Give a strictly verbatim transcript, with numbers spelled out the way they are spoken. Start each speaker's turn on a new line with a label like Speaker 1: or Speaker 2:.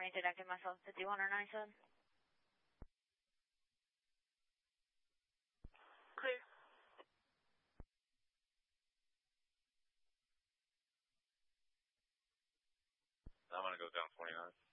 Speaker 1: oriented active myself, fifty-one or ninety-seven.
Speaker 2: Clear.
Speaker 3: I'm going to go down twenty-nine.